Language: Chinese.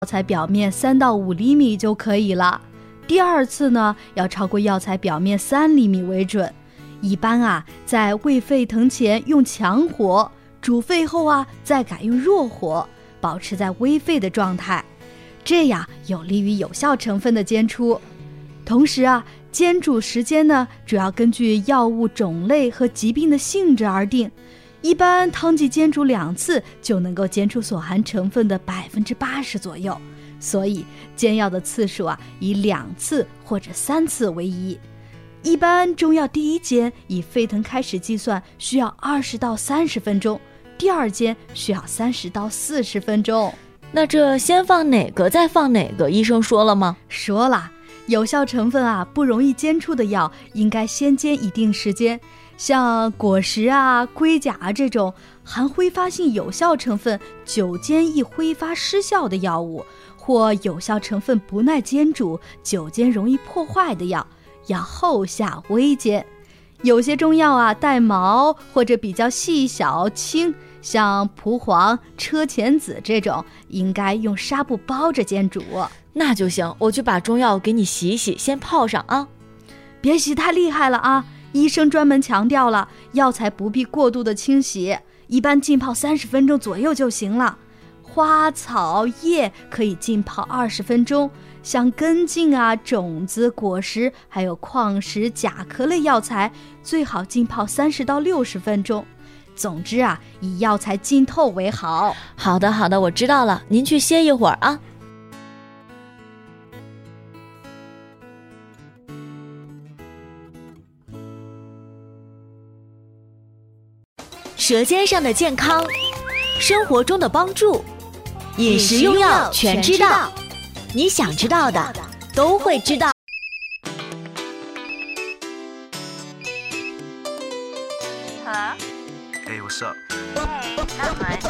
药材表面3到5厘米就可以了。第2次呢，要超过药材表面3厘米为准。一般在未沸腾前用强火，煮沸后再改用弱火，保持在微沸的状态，这样有利于有效成分的煎出。同时煎煮时间呢，主要根据药物种类和疾病的性质而定。一般汤剂煎煮2次就能够煎出所含成分的80%左右，所以煎药的次数以2次或者3次为宜。一般中药第1煎以沸腾开始计算，需要20到30分钟，第2煎需要30到40分钟。 那这先放哪个再放哪个，医生说了吗？ 说了，有效成分不容易煎出的药应该先煎一定时间。像果实龟甲这种含挥发性有效成分久煎易挥发失效的药物，或有效成分不耐煎煮久煎容易破坏的药，要后下微煎。有些中药带毛或者比较细小轻，像蒲黄、车前子这种，应该用纱布包着煎煮。 那就行，我去把中药给你洗一洗，先泡上啊。 别洗太厉害了医生专门强调了，药材不必过度的清洗，一般浸泡30分钟左右就行了。花草叶可以浸泡20分钟，像根茎种子、果实还有矿石、甲壳类药材最好浸泡30到60分钟。总之以药材浸透为好。 好的，我知道了，您去歇一会儿啊。舌尖上的健康，生活中的帮助，饮食用药全知道，你想知道的都会知道。 Hello? Hey, what's up? Hey, not much.